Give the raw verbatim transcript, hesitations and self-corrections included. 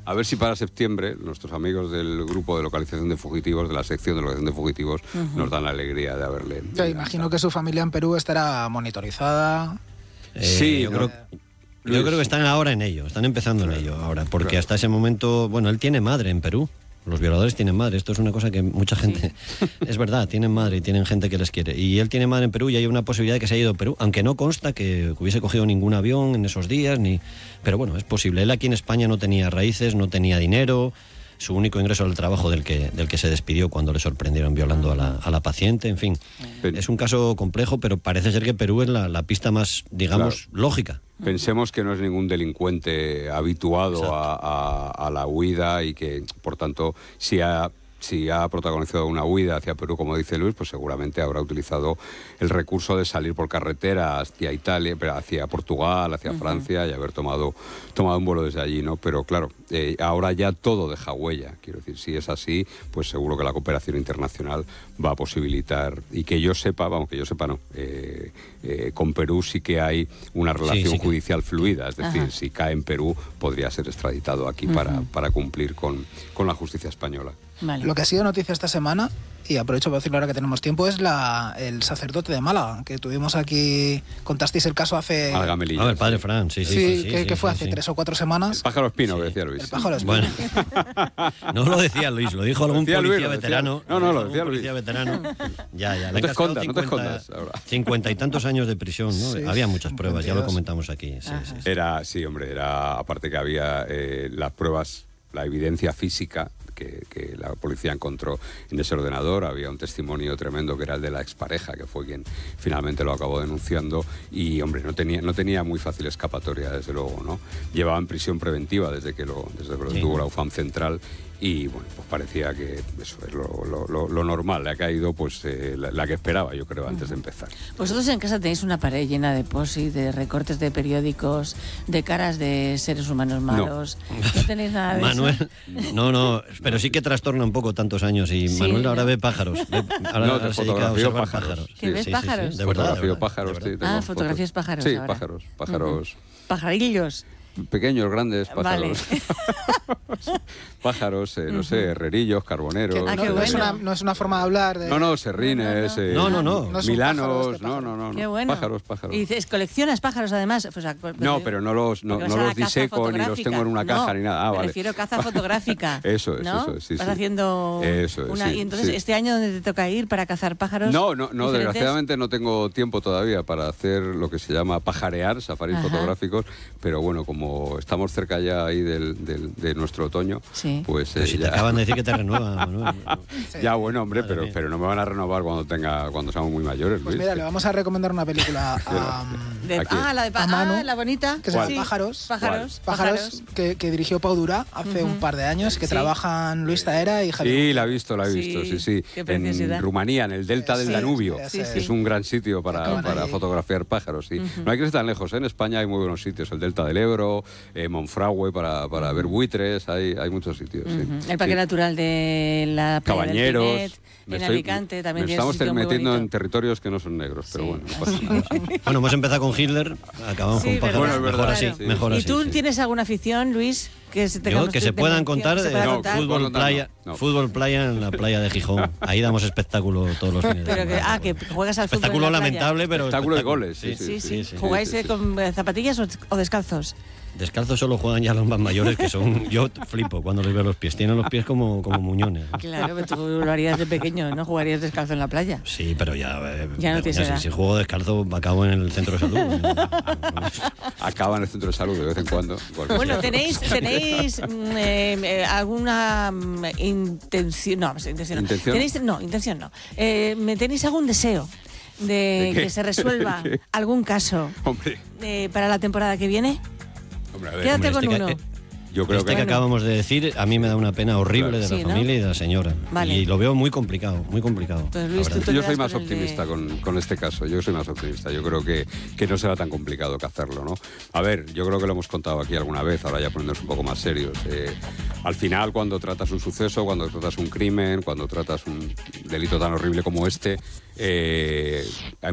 A ver si para septiembre nuestros amigos del grupo de localización de fugitivos, de la sección de localización de fugitivos, uh-huh. nos dan la alegría de haberle... Yo imagino que su familia en Perú estará monitorizada. Eh, sí, yo, creo, yo creo que están ahora en ello, están empezando claro, en ello ahora, porque claro. hasta ese momento, bueno, él tiene madre en Perú. Los violadores tienen madre, esto es una cosa que mucha gente... Sí. Es verdad, tienen madre y tienen gente que les quiere. Y él tiene madre en Perú y hay una posibilidad de que se haya ido a Perú, aunque no consta que hubiese cogido ningún avión en esos días, ni... pero bueno, es posible. Él aquí en España no tenía raíces, no tenía dinero, su único ingreso era el trabajo del que, del que se despidió cuando le sorprendieron violando a la, a la paciente, en fin. Pero, es un caso complejo, pero parece ser que Perú es la, la pista más, digamos, claro. lógica. Pensemos que no es ningún delincuente habituado a, a, a la huida y que, por tanto, si ha, si ha protagonizado una huida hacia Perú, como dice Luis, pues seguramente habrá utilizado el recurso de salir por carretera hacia Italia, hacia Portugal, hacia uh-huh. Francia y haber tomado, tomado un vuelo desde allí, ¿no? Pero claro, eh, ahora ya todo deja huella. Quiero decir, si es así, pues seguro que la cooperación internacional va a posibilitar, y que yo sepa, vamos, que yo sepa no, eh, eh, con Perú sí que hay una relación sí, sí judicial que... fluida, es decir, Ajá. si cae en Perú podría ser extraditado aquí uh-huh. para, para cumplir con, con la justicia española. Vale. Lo que ha sido noticia esta semana, y aprovecho para decirlo ahora que tenemos tiempo, es la, el sacerdote de Málaga, que tuvimos aquí, contasteis el caso hace... Ah, el padre Fran, sí, sí. Sí, sí, que, sí, que fue sí, hace sí. tres o cuatro semanas. El pájaro espino, sí. que decía Luis. El pájaro espino. Bueno, no lo decía Luis, lo dijo algún decía policía Luis, veterano. Decía, no, no, lo decía Luis. Policía veterano. Ya, ya. No te escondas, no te escondas ahora. Cincuenta y tantos años de prisión, ¿no? Sí, había muchas pruebas, veintidós. ya lo comentamos aquí. Sí, sí, sí. Era, sí, hombre, era, aparte que había eh, las pruebas, la evidencia física, Que, que la policía encontró en ese ordenador. Había un testimonio tremendo que era el de la expareja, que fue quien finalmente lo acabó denunciando, y hombre, no tenía, no tenía muy fácil escapatoria, desde luego, ¿no? Llevaba en prisión preventiva desde que lo, desde que lo sí. tuvo la U F A M Central, y bueno, pues parecía que eso es lo, lo, lo, lo normal. Le ha caído pues eh, la, la que esperaba, yo creo, antes de empezar. Vosotros en casa tenéis una pared llena de post-it, de recortes de periódicos, de caras de seres humanos malos. No, ¿No tenéis nada de Manuel, eso? No, no, pero sí que trastorna un poco tantos años, y sí, Manuel ahora ¿no? ve pájaros. Ve, ahora, no, ahora te fotografío pájaros. pájaros. ¿Que sí, ves sí, pájaros? Sí, sí, de verdad, fotografío de verdad, pájaros, de verdad. sí. Ah, fotografías fotos. pájaros Sí, ahora. pájaros, pájaros. Uh-huh. Pajarillos. Pequeños, grandes, pájaros. Vale. Pájaros, eh, no uh-huh. sé, herrerillos, carboneros. Ah, no, no, bueno. es una, no es una forma de hablar. De... No, no, serrines, eh, no, no, no. no milanos, no, no, no. Qué bueno. Pájaros, pájaros. Y dices, ¿coleccionas pájaros además? Pues, pues, no, pero no los, no, no los diseco ni los tengo en una caja no, ni nada. Ah, me vale. refiero a caza fotográfica. Eso es, ¿no? eso es, sí, Vas sí. haciendo eso es, una... sí, Y entonces, sí. ¿este año dónde te toca ir para cazar pájaros? No, no, no, diferentes? desgraciadamente no tengo tiempo todavía para hacer lo que se llama pajarear, safaris Ajá. fotográficos, pero bueno, como estamos cerca ya ahí del, del, de nuestro otoño, sí. pues... Eh, si ya... te acaban de decir que te renuevan, Manuel. Sí. Ya, bueno, hombre, pero, pero no me van a renovar cuando tenga cuando seamos muy mayores, Pues Luis. mira, le vamos a recomendar una película a... de, ah, la de pa- Manu, ah, la bonita. Que se llama sí. Pájaros. Pájaros. Pájaros, Pájaros. Que, que dirigió Pau Durá hace uh-huh. un par de años, que sí. trabajan Luis Taera y Javier. Sí, la he visto, la he visto, sí, sí. sí. En Rumanía, en el delta del sí, Danubio. Sí, sí, sí. Es un gran sitio para, para fotografiar pájaros, sí. Uh-huh. No hay que ir tan lejos, ¿eh? En España hay muy buenos sitios. El delta del Ebro, eh, Monfragüe para, para uh-huh. ver buitres, hay, hay muchos sitios, uh-huh. sí. El Parque sí. Natural de la Cabañeros. Pinet, en estoy, Alicante también. Me estamos metiendo en territorios que no son negros, pero sí. bueno, no pasa nada. Bueno, hemos empezado con Hitler, acabamos sí, con pájaros. Bueno, es verdad, mejor así, sí. mejor ¿Y así, tú sí. tienes alguna afición, Luis? Que se, Yo, que se puedan contar, se pueda no, contar. fútbol, playa, no, no. fútbol playa en la playa de Gijón. Ahí damos espectáculo todos los fines de pero que, semana. Ah, que juegas al fútbol. Espectáculo en la playa. lamentable, pero. Espectáculo de goles, sí, sí. sí, sí, sí. sí ¿Jugáis sí, sí, con zapatillas o, o descalzos? Descalzos solo juegan ya los más mayores, que son... Yo flipo cuando les veo los pies. Tienen los pies como, como muñones. Claro, pero tú lo harías de pequeño, ¿no? Jugarías descalzo en la playa. Sí, pero ya... Eh, ya no tienes edad. Si, si juego descalzo, acabo en el centro de salud. Acaba en el centro de salud de vez en cuando. Bueno, ¿tenéis, tenéis eh, eh, alguna mm, intención... No, intención no. ¿Intención? ¿Tenéis, no, intención no. Eh, ¿Tenéis algún deseo de, ¿De que se resuelva algún caso Hombre. Eh, para la temporada que viene? Hombre, a ver, Quédate hombre, con este uno. Que, yo creo este que, que bueno. acabamos de decir, a mí me da una pena horrible de la sí, familia ¿no? y de la señora. Vale. Y lo veo muy complicado, muy complicado. Pues, Luis, tú yo soy más con optimista de... con, con este caso, yo soy más optimista. Yo creo que, que no será tan complicado que hacerlo, ¿no? A ver, yo creo que lo hemos contado aquí alguna vez, ahora ya poniéndonos un poco más serios. Eh, al final, cuando tratas un suceso, cuando tratas un crimen, cuando tratas un delito tan horrible como este, eh,